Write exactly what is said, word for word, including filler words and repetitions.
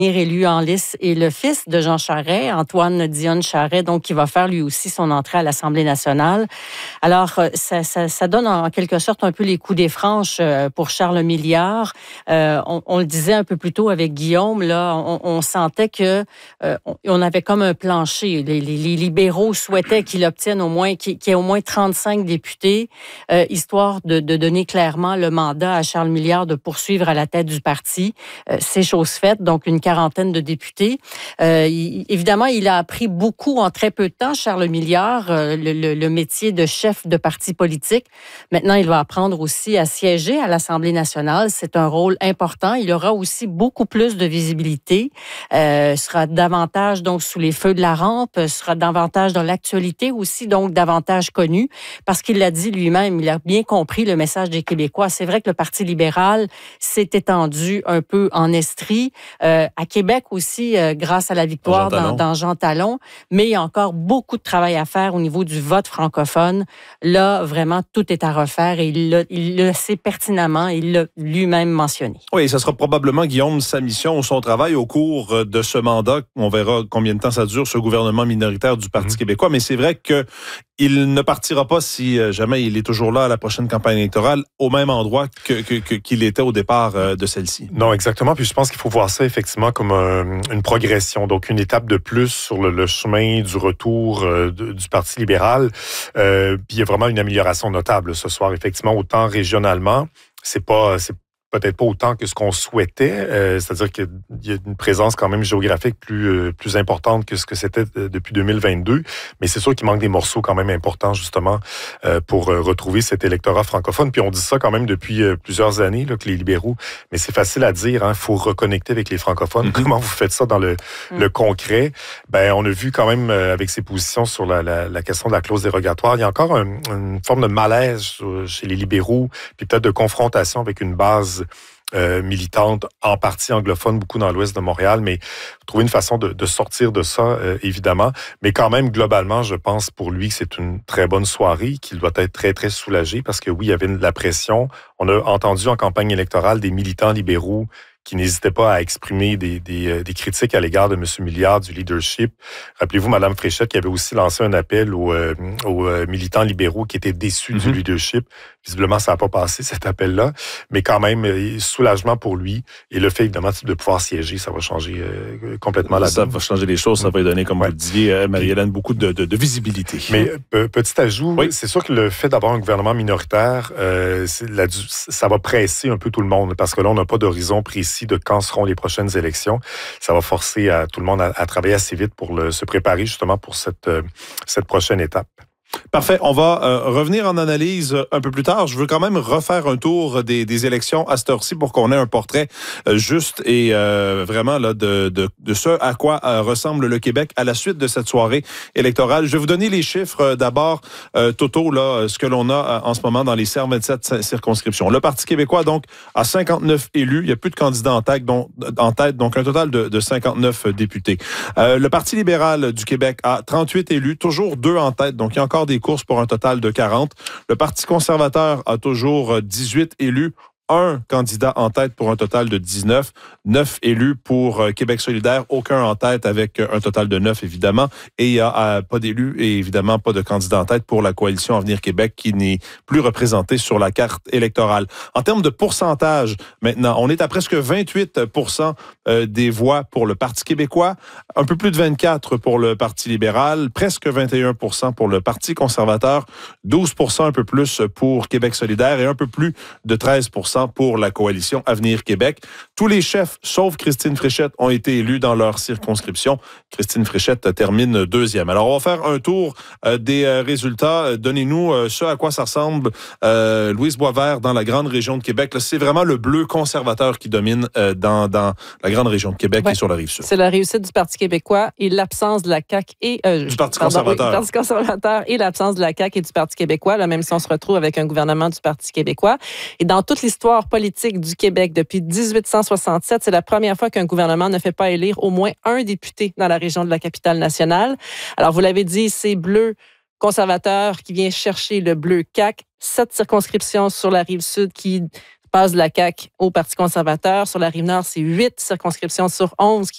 élu en lice et le fils de Jean Charest, Antoine Dionne Charest, donc qui va faire lui aussi son entrée à l'Assemblée nationale. Alors, ça, ça, ça donne en quelque sorte un peu les coups des franches pour Charles Milliard. Euh, on, on le disait un peu plus tôt avec Guillaume, là, on, on sentait que euh, on avait comme un plancher. Les, les, les libéraux souhaitaient qu'il obtienne au moins, qu'il, qu'il y ait au moins trente-cinq députés, euh, histoire de, de donner clairement le mandat à Charles Milliard de poursuivre à la tête du parti. Euh, c'est chose faite, donc une quarantaine de députés. Euh, il, évidemment, il a appris beaucoup en très peu de temps, Charles Milliard, euh, le, le, le métier de chef de parti politique. Maintenant, il va apprendre aussi à siéger à l'Assemblée nationale. C'est un rôle important. Il aura aussi beaucoup plus de visibilité, euh, sera davantage donc sous les feux de la rampe, sera davantage dans l'actualité aussi, donc davantage connu, parce qu'il l'a dit lui-même, il a bien compris le message des Québécois. C'est vrai que le Parti libéral s'est étendu un peu en Estrie, euh, à Québec aussi, euh, grâce à la victoire dans, dans Jean Talon, mais il y a encore beaucoup de travail à faire au niveau du vote francophone. Là, vraiment, tout est à refaire et il le, il le sait pertinemment, il l'a lui-même mentionné. Oui, ça sera probablement, Guillaume, sa mission ou son travail au cours de ce mandat. On verra combien de temps ça dure, ce gouvernement minoritaire du Parti mmh. québécois, mais c'est vrai que il ne partira pas, si jamais il est toujours là à la prochaine campagne électorale, au même endroit que, que, que, qu'il était au départ de celle-ci. Non, exactement. Puis je pense qu'il faut voir ça effectivement comme un, une progression, donc une étape de plus sur le, le chemin du retour euh, de, du Parti libéral. Euh, puis il y a vraiment une amélioration notable ce soir, effectivement, autant régionalement. C'est pas... C'est peut-être pas autant que ce qu'on souhaitait, euh, c'est-à-dire qu'il y a une présence quand même géographique plus euh, plus importante que ce que c'était depuis deux mille vingt-deux, mais c'est sûr qu'il manque des morceaux quand même importants justement euh, pour euh, retrouver cet électorat francophone. Puis on dit ça quand même depuis euh, plusieurs années là, que les libéraux, mais c'est facile à dire, hein, faut reconnecter avec les francophones. Mm-hmm. Comment vous faites ça dans le, mm. le concret? Ben on a vu quand même euh, avec ses positions sur la, la, la question de la clause dérogatoire, il y a encore un, une forme de malaise chez les libéraux, puis peut-être de confrontation avec une base Euh, militante, en partie anglophone, beaucoup dans l'ouest de Montréal, mais trouver une façon de, de sortir de ça, euh, évidemment. Mais quand même, globalement, je pense pour lui que c'est une très bonne soirée, qu'il doit être très, très soulagé, parce que oui, il y avait de la pression. On a entendu en campagne électorale des militants libéraux qui n'hésitaient pas à exprimer des, des, des critiques à l'égard de M. Milliard, du leadership. Rappelez-vous, Mme Fréchette, qui avait aussi lancé un appel aux, euh, aux militants libéraux qui étaient déçus mm-hmm. du leadership. Visiblement, ça n'a pas passé, cet appel-là. Mais quand même, soulagement pour lui. Et le fait, évidemment, de pouvoir siéger, ça va changer euh, complètement la donne. Ça va changer les choses. Ça va lui donner, comme ouais. vous le disiez, euh, Marie-Hélène, beaucoup de, de, de visibilité. Mais euh, petit ajout, oui. c'est sûr que le fait d'avoir un gouvernement minoritaire, euh, la, ça va presser un peu tout le monde. Parce que là, on n'a pas d'horizon précis de quand seront les prochaines élections. Ça va forcer à, tout le monde à, à travailler assez vite pour le, se préparer justement pour cette, euh, cette prochaine étape. Parfait. On va euh, revenir en analyse un peu plus tard. Je veux quand même refaire un tour des, des élections à cette heure-ci pour qu'on ait un portrait euh, juste et euh, vraiment là de, de, de ce à quoi euh, ressemble le Québec à la suite de cette soirée électorale. Je vais vous donner les chiffres euh, d'abord. Euh, Toto, là, ce que l'on a euh, en ce moment dans les vingt-sept circonscriptions. Le Parti québécois, donc, a cinquante-neuf élus. Il n'y a plus de candidats en tête, donc, en tête, donc un total de, de cinquante-neuf députés. Euh, le Parti libéral du Québec a trente-huit élus, toujours deux en tête, donc il y a encore des courses pour un total de quarante. Le Parti conservateur a toujours dix-huit élus. Un candidat en tête pour un total de dix-neuf. Neuf élus pour Québec solidaire. Aucun en tête avec un total de neuf, évidemment. Et il n'y a euh, pas d'élus et évidemment pas de candidat en tête pour la coalition Avenir Québec qui n'est plus représentée sur la carte électorale. En termes de pourcentage, maintenant, on est à presque vingt-huit pour cent des voix pour le Parti québécois, un peu plus de vingt-quatre pour le Parti libéral, presque vingt et un pour cent pour le Parti conservateur, douze pour cent un peu plus pour Québec solidaire et un peu plus de treize pour cent pour la coalition Avenir Québec. Tous les chefs, sauf Christine Fréchette, ont été élus dans leur circonscription. Christine Fréchette termine deuxième. Alors, on va faire un tour euh, des euh, résultats. Donnez-nous euh, ce à quoi ça ressemble. Euh, Louise Boisvert, dans la grande région de Québec, là, c'est vraiment le bleu conservateur qui domine euh, dans, dans la grande région de Québec ouais. et sur la Rive-Sud. C'est la réussite du Parti québécois et l'absence de la C A Q et... Euh, du Parti pardon, conservateur. Oui, du Parti conservateur et l'absence de la C A Q et du Parti québécois, là, même si on se retrouve avec un gouvernement du Parti québécois. Et dans toute l'histoire politique du Québec depuis dix-huit cent soixante-sept, c'est la première fois qu'un gouvernement ne fait pas élire au moins un député dans la région de la capitale nationale. Alors, vous l'avez dit, c'est bleu conservateur qui vient chercher le bleu C A Q. Sept circonscriptions sur la Rive-Sud qui passe de la C A Q au Parti conservateur. Sur la Rive-Nord, c'est huit circonscriptions sur onze qui